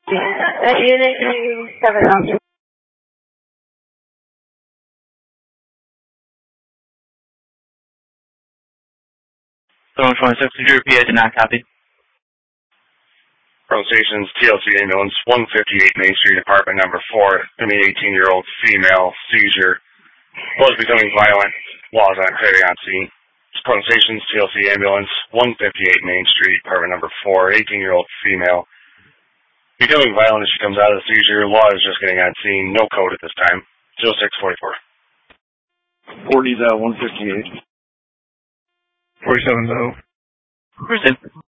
Unit 7. Zone 26, New PA did not copy. Pearl Stations, TLC ambulance, 158 Main Street, apartment number 4. An 18-year-old female seizure was becoming violent while on on scene. Pearl Stations, TLC ambulance, 158 Main Street, apartment number 4. 18-year-old female becoming violent as she comes out of the seizure. Law is just getting on scene. No code at this time. 0644. 40's 158. 47's 0. Where's it?